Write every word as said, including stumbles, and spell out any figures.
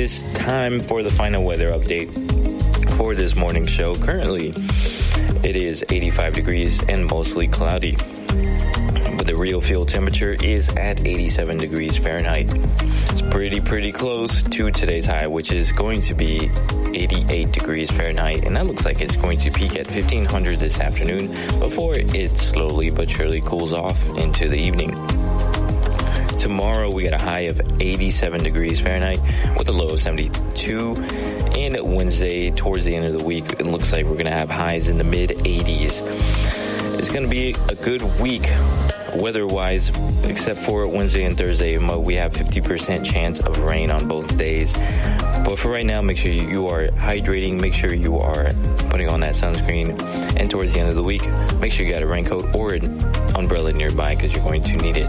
is time for the final weather update for this morning show. Currently, it is eighty-five degrees and mostly cloudy. But the real field temperature is at eighty-seven degrees Fahrenheit. It's pretty, pretty close to today's high, which is going to be eighty-eight degrees Fahrenheit. And that looks like it's going to peak at fifteen hundred this afternoon before it slowly but surely cools off into the evening. Tomorrow, we got a high of eighty-seven degrees Fahrenheit with a low of seventy-two. And Wednesday, towards the end of the week, it looks like we're going to have highs in the mid eighties. It's going to be a good week weather-wise, except for Wednesday and Thursday. We have fifty percent chance of rain on both days. But for right now, make sure you are hydrating. Make sure you are putting on that sunscreen. And towards the end of the week, make sure you got a raincoat or an umbrella nearby because you're going to need it.